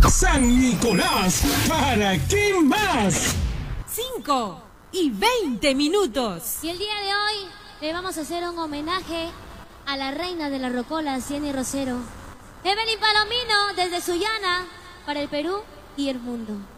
San Nicolás, ¿para qué más? 5:20. Y el día de hoy le vamos a hacer un homenaje a la reina de la rocola, Cieny Rosero. Evelyn Palomino, desde Sullana, para el Perú y el mundo.